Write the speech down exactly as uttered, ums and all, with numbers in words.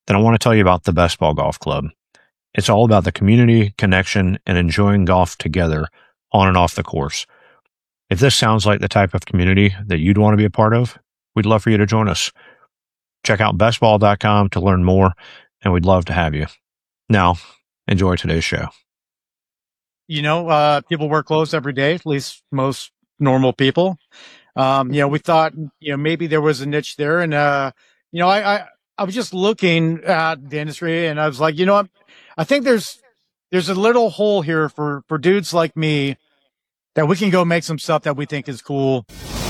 then I want to tell you about the Best Ball Golf Club. It's all about the community, connection, and enjoying golf together on and off the course. If this sounds like the type of community that you'd want to be a part of, we'd love for you to join us. Check out best ball dot com to learn more, and we'd love to have you. Now, enjoy today's show. You know, uh, people wear clothes every day, at least most normal people. Um, you know, we thought, you know, maybe there was a niche there. And, uh, you know, I, I, I was just looking at the industry and I was like, you know what? I think there's, there's a little hole here for, for dudes like me that we can go make some stuff that we think is cool.